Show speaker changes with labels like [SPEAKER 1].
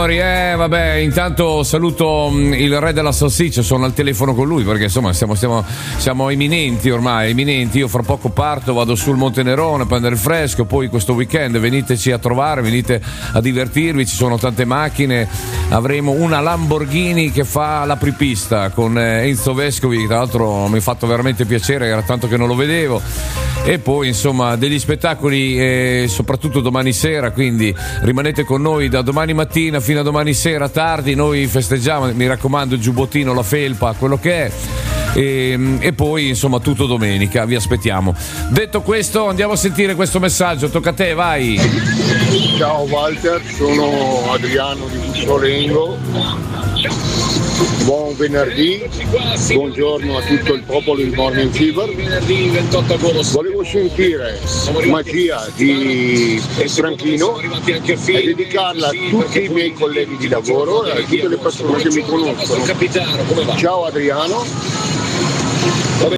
[SPEAKER 1] signori, vabbè, intanto saluto il re della salsiccia, sono al telefono con lui perché insomma siamo imminenti ormai, imminenti. Io fra poco parto, vado sul Monte Nerone a prendere il fresco, poi questo weekend veniteci a trovare, venite a divertirvi, ci sono tante macchine, avremo una Lamborghini che fa l'apripista con Enzo Vescovi, tra l'altro mi ha fatto veramente piacere, era tanto che non lo vedevo, e poi insomma degli spettacoli soprattutto domani sera, quindi rimanete con noi da domani mattina fino a domani sera tardi, noi festeggiamo, mi raccomando, il giubbottino, la felpa, quello che è, e poi insomma tutto domenica, vi aspettiamo. Detto questo, andiamo a sentire questo messaggio, tocca a te, vai.
[SPEAKER 2] Ciao Walter, sono Adriano di Bussolengo. Buon venerdì, buongiorno a tutto il popolo di Morning Fever. Volevo sentire Magia di Franchino e dedicarla a tutti i miei colleghi di lavoro e a tutte le persone che mi conoscono. Ciao Adriano.